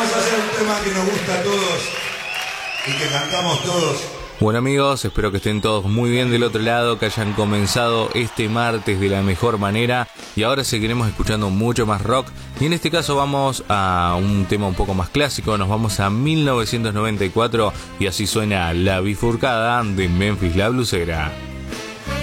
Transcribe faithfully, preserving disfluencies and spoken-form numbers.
vamos a hacer un tema que nos gusta a todos y que cantamos todos. Bueno amigos, espero que estén todos muy bien del otro lado, que hayan comenzado este martes de la mejor manera y ahora seguiremos escuchando mucho más rock y en este caso vamos a un tema un poco más clásico, nos vamos a mil novecientos noventa y cuatro y así suena La Bifurcada de Memphis la Blusera.